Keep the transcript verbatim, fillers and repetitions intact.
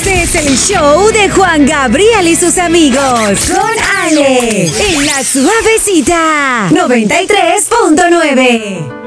Este es el show de Juan Gabriel y sus amigos. Con Ale. En La Suavecita. noventa y tres punto nueve.